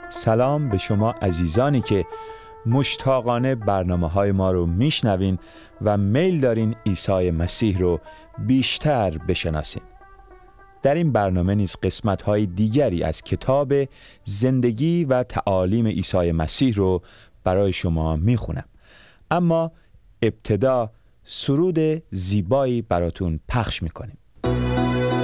سلام به شما عزیزانی که مشتاقانه برنامه‌های ما رو میشنوین و میل دارین عیسی مسیح رو بیشتر بشناسین. در این برنامه نیز قسمت‌های دیگری از کتاب زندگی و تعالیم عیسی مسیح رو برای شما میخونم. اما ابتدا سرود زیبایی براتون پخش میکنیم.